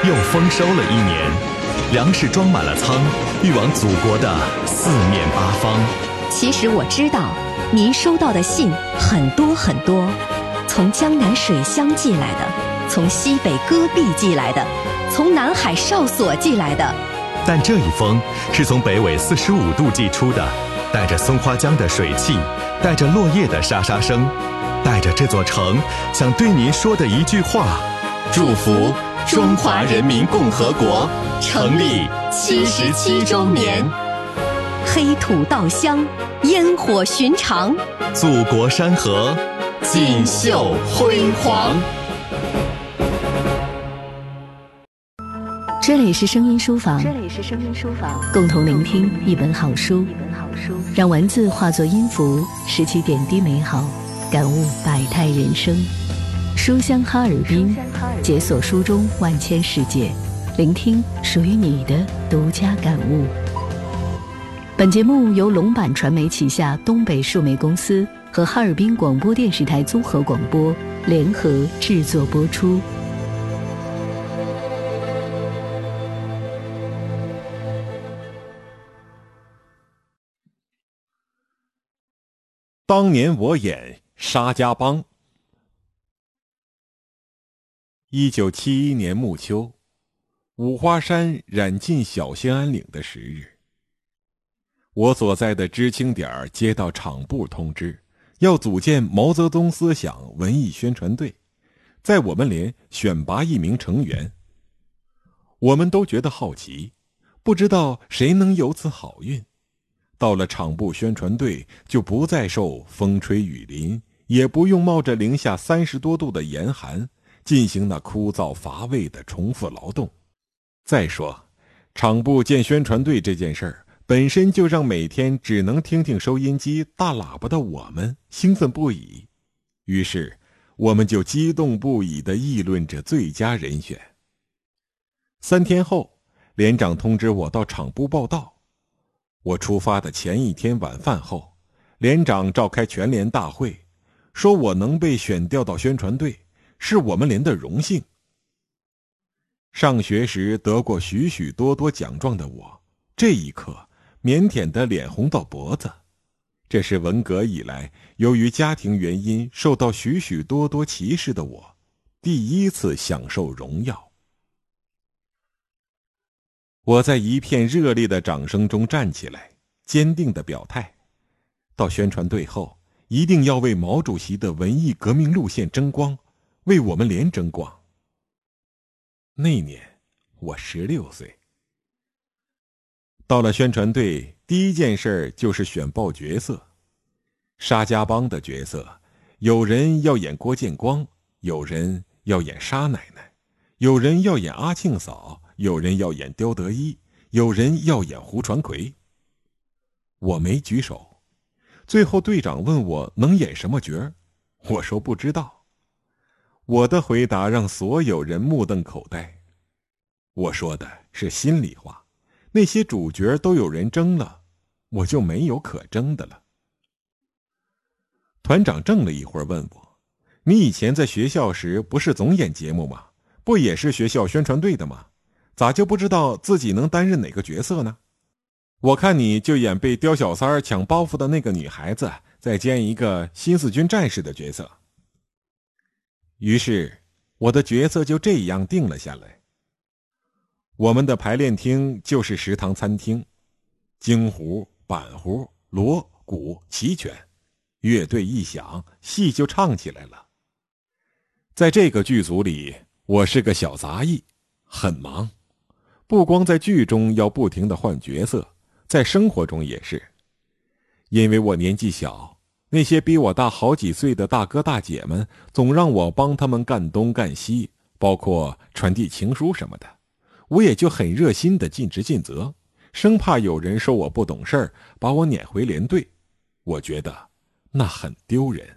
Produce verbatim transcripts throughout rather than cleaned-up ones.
又丰收了一年，粮食装满了仓，运往祖国的四面八方。 其实我知道，您收到的信很多很多，从江南水乡寄来的，从西北戈壁寄来的，从南海哨所寄来的。 但这一封是从北纬四十五度寄出的，带着松花江的水汽，带着落叶的沙沙声，带着这座城想对您说的一句话：祝福中华人民共和国成立七十七周年。 黑土稻香，烟火寻常， 祖国山河锦绣辉煌。 这里是声音书房， 这里是声音书房， 共同聆听一本好书， 一本好书， 让文字化作音符，拾起点滴美好，感悟百态人生。书香哈尔滨，解锁书中万千世界，聆听属于你的独家感悟。本节目由龙版传媒旗下东北数媒公司和哈尔滨广播电视台综合广播联合制作播出。 当年我演沙家浜。一九七一年暮秋，五花山染尽小兴安岭的时日，我所在的知青点接到厂部通知，要组建毛泽东思想文艺宣传队，在我们连选拔一名成员。我们都觉得好奇，不知道谁能有此好运。到了厂部宣传队，就不再受风吹雨淋，也不用冒着零下三十多度的严寒进行那枯燥乏味的重复劳动。再说，厂部建宣传队这件事儿本身就让每天只能听听收音机大喇叭的我们兴奋不已，于是我们就激动不已地议论着最佳人选。三天后，连长通知我到厂部报到。我出发的前一天晚饭后，连长召开全连大会，说我能被选调到宣传队是我们连的荣幸。上学时得过许许多多奖状的我，这一刻腼腆的脸红到脖子。这是文革以来由于家庭原因受到许许多多歧视的我第一次享受荣耀。我在一片热烈的掌声中站起来，坚定地表态，到宣传队后一定要为毛主席的文艺革命路线争光，为我们连争光。那年我十六岁。到了宣传队，第一件事就是选报角色。沙家浜的角色，有人要演郭建光，有人要演沙奶奶，有人要演阿庆嫂，有人要演刁德一，有人要演胡传魁。我没举手，最后队长问我能演什么角儿，我说不知道。我的回答让所有人目瞪口呆。我说的是心里话，那些主角都有人争了，我就没有可争的了。团长怔了一会儿问我，你以前在学校时不是总演节目吗？不也是学校宣传队的吗？咋就不知道自己能担任哪个角色呢？我看你就演被刁小三儿抢包袱的那个女孩子，再兼一个新四军战士的角色。于是我的角色就这样定了下来。我们的排练厅就是食堂餐厅，京胡、板胡、锣鼓齐全，乐队一响，戏就唱起来了。在这个剧组里，我是个小杂役，很忙，不光在剧中要不停地换角色，在生活中也是。因为我年纪小，那些比我大好几岁的大哥大姐们总让我帮他们干东干西，包括传递情书什么的，我也就很热心地尽职尽责，生怕有人说我不懂事儿，把我撵回连队，我觉得那很丢人。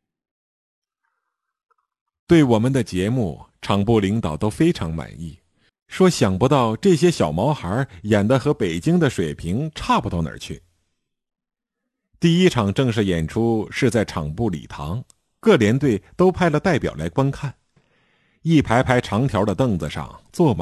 对我们的节目，厂部领导都非常满意，说想不到这些小毛孩演得和北京的水平差不到哪儿去。第一场正式演出是在厂部礼堂，各连队都派了代表来观看。一排排长条的凳子上坐满